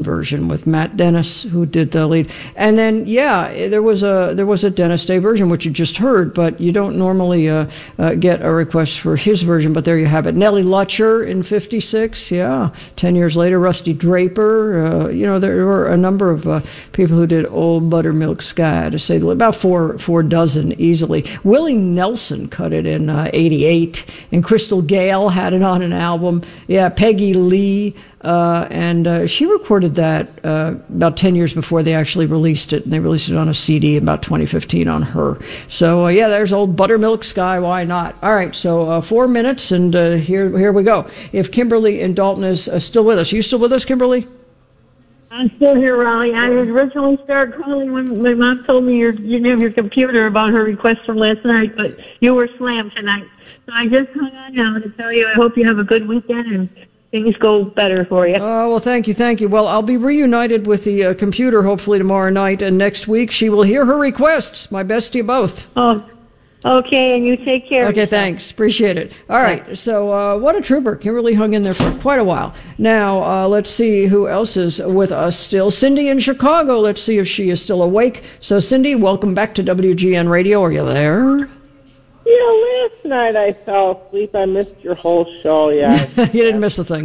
version with Matt Dennis, who did the lead. And then, there was a Dennis Day version, which you just heard, but you don't normally get a request for his version, but there you have it. Nellie Lutcher in 56, 10 years later. Rusty Draper, there were a number of people who did Old Buttermilk Sky, to say about four dozen easily. Willie Nelson cut it in 88, and Crystal Gale had it on an album. Yeah, Peggy Lee, and she recorded that about 10 years before they actually released it, and they released it on a CD in about 2015 on her. So, there's Old Buttermilk Sky, why not? All right, so 4 minutes, and here we go. If Kimberly in Dalton is still with us. Are you still with us, Kimberly? I'm still here, Raleigh. I originally started calling when my mom told me your name of your computer about her request from last night, but you were slammed tonight. So I just hung on now to tell you I hope you have a good weekend and things go better for you. Oh, well, thank you. Well, I'll be reunited with the computer hopefully tomorrow night, and next week she will hear her requests. My best to you both. Oh, okay, and you take care. Okay, thanks. Appreciate it. All right, so what a trooper. Kimberly hung in there for quite a while. Now, let's see who else is with us still. Cindy in Chicago. Let's see if she is still awake. So, Cindy, welcome back to WGN Radio. Are you there? Last night I fell asleep. I missed your whole show. Yeah, you didn't miss a thing.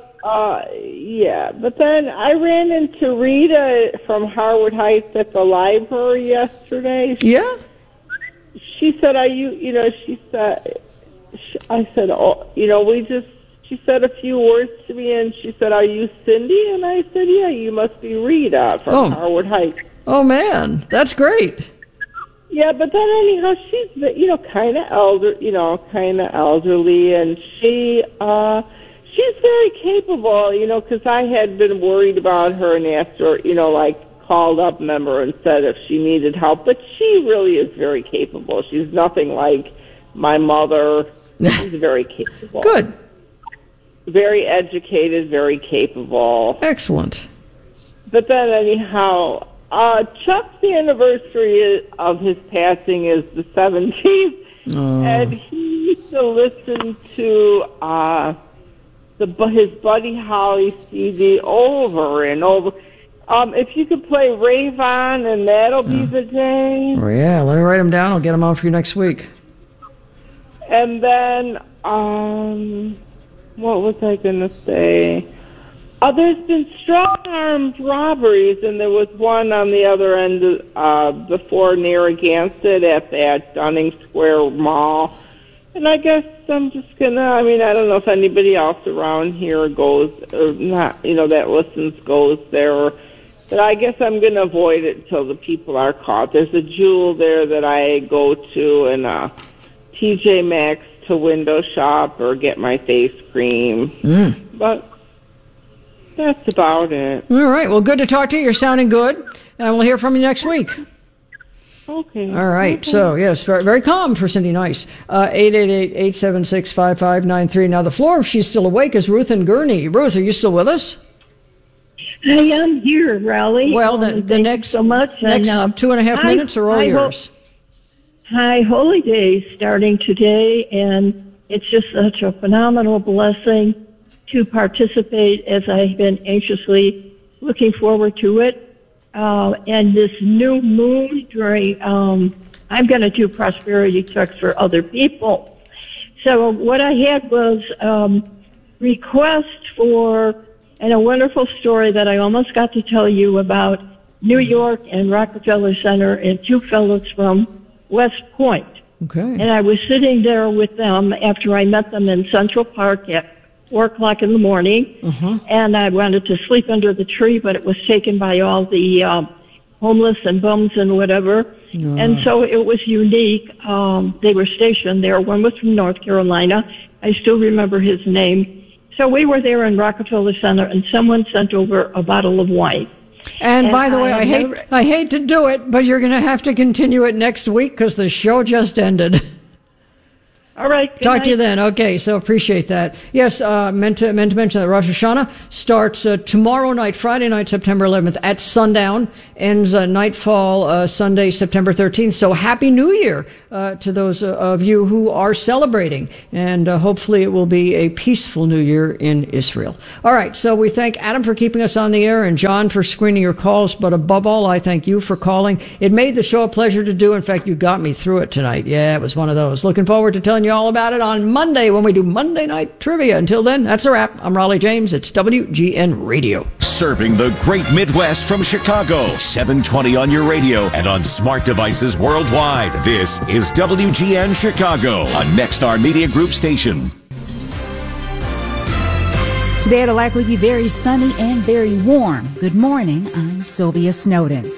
But then I ran into Rita from Harwood Heights at the library yesterday. Yeah. She said, she said, I said, she said a few words to me, and she said, are you Cindy? And I said, yeah, you must be Rita from Harwood Heights. Oh, man, that's great. Yeah, but then anyhow, she's, kind of elderly, and she's very capable, because I had been worried about her and asked her, called up member and said if she needed help, but she really is very capable. She's nothing like my mother. She's very capable. Good. Very educated, very capable. Excellent. But then anyhow, Chuck's anniversary of his passing is the 17th, and he used to listen to his Buddy Holly CD over and over. If you could play Rave On, and that'll be the day. Oh, yeah, let me write them down. I'll get them on for you next week. And then, what was I going to say? There's been strong armed robberies, and there was one on the other end before Narragansett at that Dunning Square Mall. And I guess I'm just going to, I don't know if anybody else around here goes, or not, that listens goes there, but I guess I'm going to avoid it until the people are caught. There's a Jewel there that I go to, and TJ Maxx to window shop or get my face cream. But that's about it. All right. Well, good to talk to you. You're sounding good. And we'll hear from you next week. Okay. All right. Okay. So, yes, very, very calm for Cindy Nice. 888-876-5593. Now, the floor, if she's still awake, is Ruth and Gurney. Ruth, are you still with us? I am here, Raleigh. Well, the next, so much. Next 2.5 minutes are all yours. High Holy Day starting today, and it's just such a phenomenal blessing to participate as I've been anxiously looking forward to it. And this new moon during, I'm going to do prosperity checks for other people. So what I had was request for, and a wonderful story that I almost got to tell you about New York and Rockefeller Center and two fellows from West Point. Okay. And I was sitting there with them after I met them in Central Park at 4 o'clock in the morning. And I wanted to sleep under the tree, but it was taken by all the homeless and bums and whatever. And so it was unique. They were stationed there. One was from North Carolina. I still remember his name. So we were there in Rockefeller Center, and someone sent over a bottle of wine. And by the way, I hate to do it, but you're going to have to continue it next week because the show just ended. All right. Good Talk night. to you then. Okay, so appreciate that. Yes, meant to mention that Rosh Hashanah starts tomorrow night, Friday night, September 11th at sundown, ends nightfall Sunday, September 13th. So Happy New Year to those of you who are celebrating, and hopefully it will be a peaceful New Year in Israel. All right, so we thank Adam for keeping us on the air and John for screening your calls, but above all, I thank you for calling. It made the show a pleasure to do. In fact, you got me through it tonight. Yeah, it was one of those. Looking forward to telling you all about it on Monday when we do Monday Night Trivia. Until then, that's a wrap. I'm Raleigh James. It's WGN Radio. Serving the great Midwest from Chicago. 720 on your radio and on smart devices worldwide. This is WGN Chicago, a Nexstar Media Group station. Today it'll likely be very sunny and very warm. Good morning. I'm Sylvia Snowden.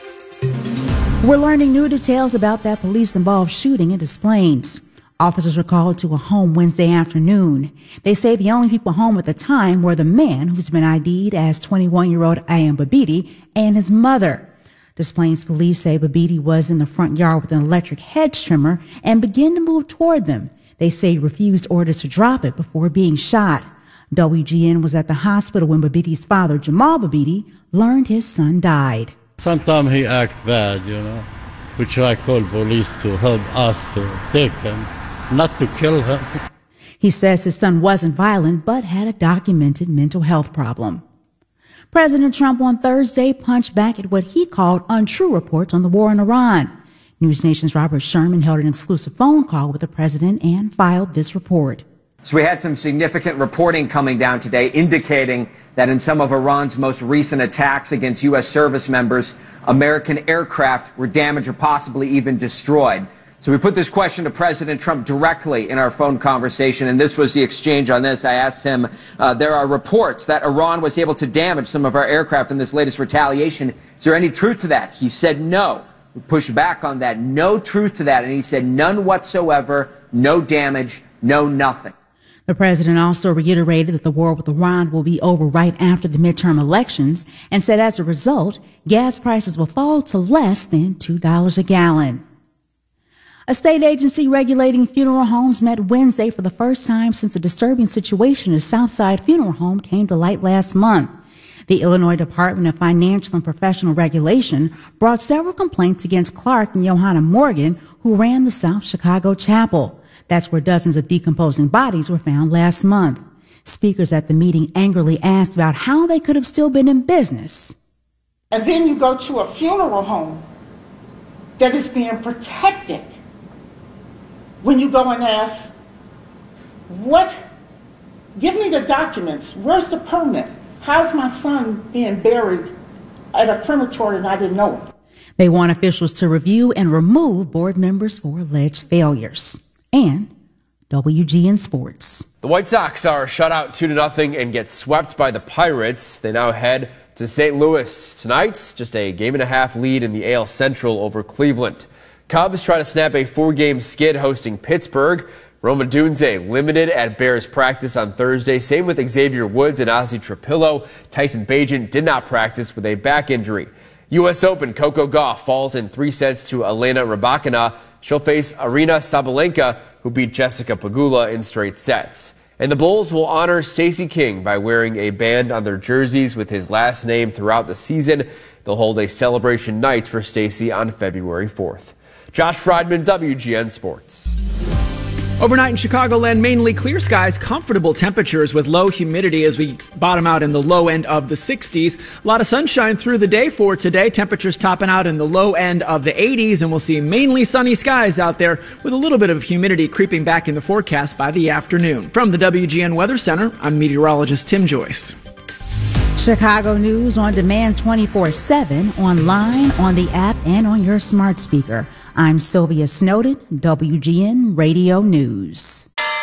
We're learning new details about that police-involved shooting in Des Plaines. Officers were called to a home Wednesday afternoon. They say the only people home at the time were the man who's been ID'd as 21-year-old Ayam Babidi and his mother. Des Plaines police say Babidi was in the front yard with an electric hedge trimmer and began to move toward them. They say he refused orders to drop it before being shot. WGN was at the hospital when Babidi's father, Jamal Babidi, learned his son died. Sometimes he acts bad, which I call police to help us to take him, not to kill him. He says his son wasn't violent, but had a documented mental health problem. President Trump on Thursday punched back at what he called untrue reports on the war in Iran. News Nation's Robert Sherman held an exclusive phone call with the president and filed this report. So we had some significant reporting coming down today indicating that in some of Iran's most recent attacks against U.S. service members, American aircraft were damaged or possibly even destroyed. So we put this question to President Trump directly in our phone conversation, and this was the exchange on this. I asked him, there are reports that Iran was able to damage some of our aircraft in this latest retaliation. Is there any truth to that? He said no. We pushed back on that. No truth to that. And he said none whatsoever, no damage, no nothing. The president also reiterated that the war with Iran will be over right after the midterm elections and said as a result, gas prices will fall to less than $2 a gallon. A state agency regulating funeral homes met Wednesday for the first time since the disturbing situation at Southside Funeral Home came to light last month. The Illinois Department of Financial and Professional Regulation brought several complaints against Clark and Johanna Morgan, who ran the South Chicago Chapel. That's where dozens of decomposing bodies were found last month. Speakers at the meeting angrily asked about how they could have still been in business. And then you go to a funeral home that is being protected. When you go and ask, give me the documents, where's the permit? How's my son being buried at a crematory and I didn't know it? They want officials to review and remove board members for alleged failures. And WGN Sports. The White Sox are shut out 2-0 and get swept by the Pirates. They now head to St. Louis tonight. Just a game-and-a-half lead in the AL Central over Cleveland. Cubs try to snap a 4-game skid hosting Pittsburgh. Roma Dunze limited at Bears practice on Thursday. Same with Xavier Woods and Ozzie Trapillo. Tyson Bagent did not practice with a back injury. U.S. Open, Coco Gauff falls in 3 sets to Elena Rybakina. She'll face Aryna Sabalenka, who beat Jessica Pegula in straight sets. And the Bulls will honor Stacey King by wearing a band on their jerseys with his last name throughout the season. They'll hold a celebration night for Stacey on February 4th. Josh Friedman, WGN Sports. Overnight in Chicagoland, mainly clear skies, comfortable temperatures with low humidity as we bottom out in the low end of the 60s. A lot of sunshine through the day for today. Temperatures topping out in the low end of the 80s, and we'll see mainly sunny skies out there with a little bit of humidity creeping back in the forecast by the afternoon. From the WGN Weather Center, I'm meteorologist Tim Joyce. Chicago News on demand 24/7, online, on the app, and on your smart speaker. I'm Sylvia Snowden, WGN Radio News.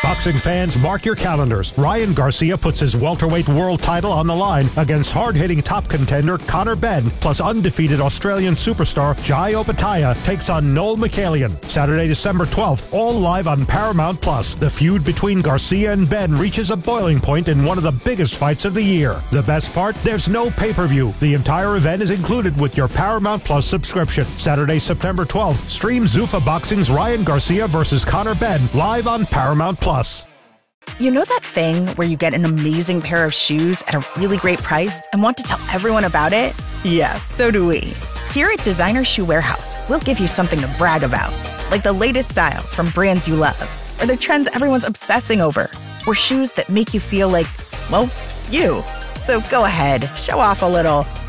Boxing fans, mark your calendars. Ryan Garcia puts his welterweight world title on the line against hard-hitting top contender Conor Benn, plus undefeated Australian superstar Jai Opetaia takes on Noel McCallion. Saturday, December 12th, all live on Paramount+. The feud between Garcia and Benn reaches a boiling point in one of the biggest fights of the year. The best part? There's no pay-per-view. The entire event is included with your Paramount+ subscription. Saturday, September 12th, stream Zuffa Boxing's Ryan Garcia versus Conor Benn live on Paramount+. You know that thing where you get an amazing pair of shoes at a really great price and want to tell everyone about it? Yeah, so do we. Here at Designer Shoe Warehouse, we'll give you something to brag about, like the latest styles from brands you love, or the trends everyone's obsessing over, or shoes that make you feel like, well, you. So go ahead, show off a little.